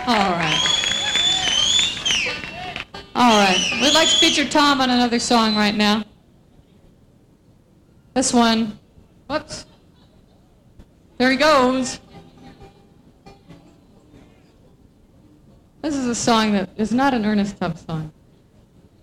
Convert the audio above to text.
All right. All right. We'd like to feature Tom on another song right now. This one. Whoops. There he goes. This is a song that is not an Ernest Tubb song.